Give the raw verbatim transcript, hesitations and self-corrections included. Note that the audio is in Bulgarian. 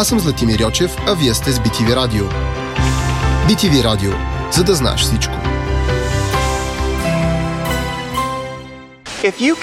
Аз съм Златимир Йочев, а вие сте с Би Ти Ви Радио. Би Ти Ви Радио, за да знаеш всичко. If you